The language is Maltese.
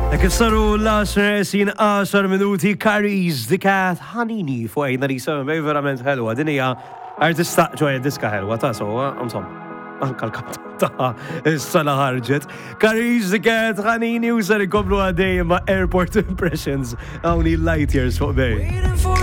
Kissaru l-10 minuti Carries the Cat ħanini fuq ejna li sema verament ħelwa din hija artista ġoja diska ħelwa ta' sowa anka l-kanta is-sala ħarġet. Carries the Cat ħanini u sar ikomplu għaddej ma' Airport Impressions hawn Light Years fuq bej.